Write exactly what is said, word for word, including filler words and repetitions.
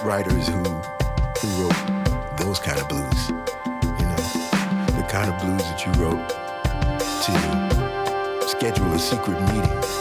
writers who who wrote those kind of blues. You know, the kind of blues that you wrote to schedule a secret meeting